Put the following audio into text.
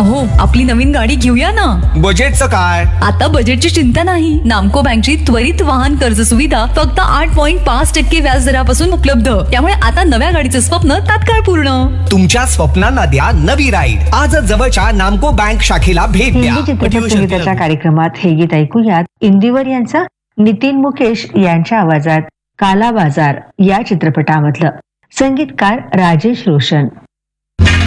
अहो, आपली नवीन गाडी घेऊया ना. बजेटचं काय? आता बजेटची चिंता नाही. नामको बँकची त्वरित वाहन कर्ज सुविधा फक्त 8.5% व्याज दरापासून उपलब्ध. त्यामुळे आता नव्या गाडीचं स्वप्न तात्काळ पूर्ण. तुमच्या स्वप्नांना द्या नवी राईड. आजच जवळच्या नामको बँक शाखेला भेट द्या. हिंदी चित्रपट संगीताच्या कार्यक्रमात हे गीत ऐकूयात इंदिवर यांचा नितीन मुकेश यांच्या आवाजात काला बाजार या चित्रपटामधलं. संगीतकार राजेश रोशन.